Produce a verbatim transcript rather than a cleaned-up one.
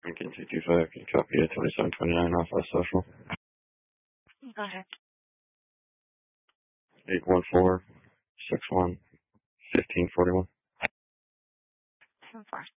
Lincoln two two five, can you copy it twenty-seven twenty-nine off West Social? Go ahead. eight one four, six one, fifteen forty-one. So far.